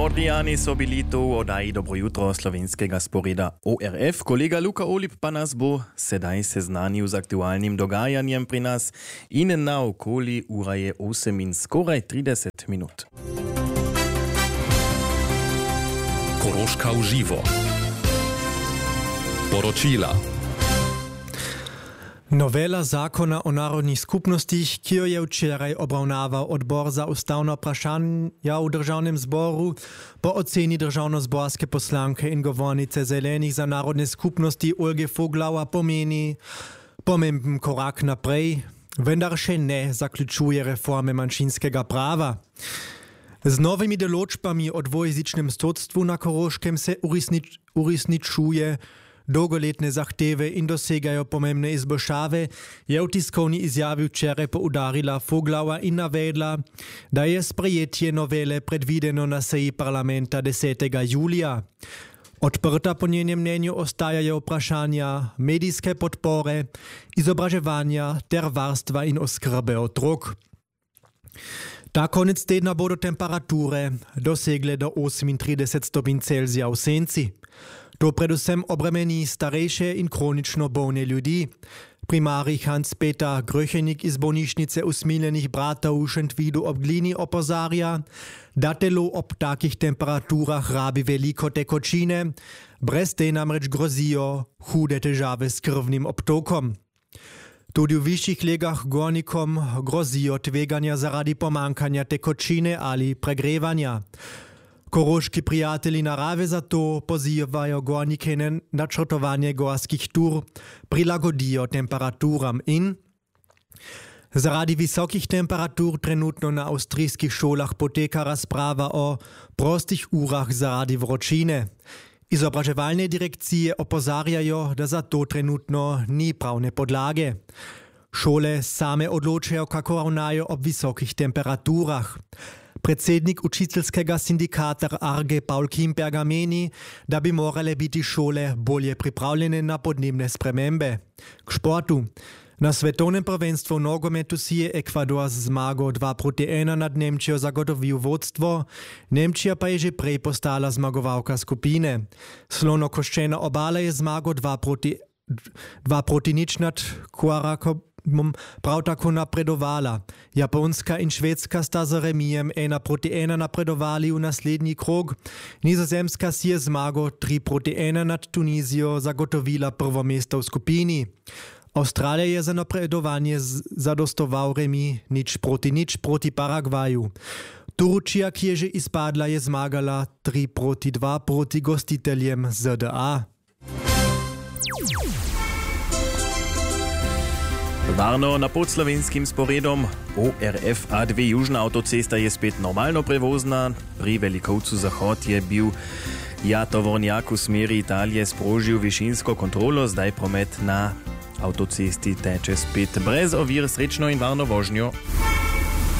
Modrijani so bili tu v oddaji Dobro jutro slovenskega sporeda ORF. Kolega Luka Olip pa nas bo sedaj seznanil z aktualnim dogajanjem pri nas in na okoli ura je 8 in skoraj 30 minut. Koroška v živo. Poročila. Novela zakona o narodnih skupnostih, ki jo je včeraj obravnaval odbor za ustavno vprašanja v državnem zboru, po oceni državnozborske poslanke in govornice Zelenih za narodne skupnosti Olge Foglauer pomeni pomemben korak naprej, vendar še ne zaključuje reforme manjšinskega prava. Z novimi določbami o dvojezičnem sodstvu na Koroškem se uresničuje dolgoletne zahteve in dosegajo pomembne izboljšave, je v tiskovni izjavi včeraj poudarila Foglauer in navedla, da je sprejetje novele predvideno na seji parlamenta 10. julija. Odprta po njenem mnenju ostajajo vprašanja medijske podpore, izobraževanja ter varstva in oskrbe otrok. Ta konec tedna bodo temperature dosegle do 38 stopinj Celzija v senci. To predvsem obremeni starejše in kronično bolne ljudi. Primarij Hans-Peter Gröchenik iz bolnišnice Usmiljenih bratov v Šentvidu ob Glini opozarja, da telo ob takih temperaturah rabi veliko tekočine, brez te namreč grozijo hude težave s krvnim obtokom. Tudi v višjih legah gornikom grozijo tveganja zaradi pomankanja tekočine ali pregrevanja. Koroški prijatelji narave zato pozivajo gornike na načrtovanje gorskih tur, prilagodijo temperaturam in zaradi visokih temperatur trenutno na avstrijskih šolah poteka razprava o prostih urah zaradi vročine. Izobraževalne direkcije opozarjajo, da za to trenutno ni pravne podlage. Šole same odločajo, kako ravnajo ob visokih temperaturah. Predsednik učiteljskega sindikata Arge Paul Kimperger meni, da bi morale biti šole bolje pripravljene na podnebne spremembe. K športu. Na svetovnem prvenstvu v nogometu si je Ekvador z zmago 2-1 nad Nemčijo zagotovil vodstvo, Nemčija pa je že prej postala zmagovalka skupine. Slonokoščena obala je zmago 2-0 nad Kuarakom prav tako napredovala. Japonska in Švedska sta z remijem 1-1 napredovali v naslednji krog. Nizozemska si je zmago 3-1 nad Tunizijo zagotovila prvo mesto v skupini. Avstralija je za napredovanje zadostoval remi 0-0 proti Paragvaju. Turčija, ki je že izpadla, je zmagala 3-2 proti gostiteljem ZDA. Varno na podslovenskim sporedom ORF A2 Južna avtocesta je spet normalno prevozna. Pri Velikovcu Zahod je bil tovornjak v smeri Italije sprožil višinsko kontrolo, zdaj promet na avtocesti teče spet brez ovir. Srečno in varno vožnjo.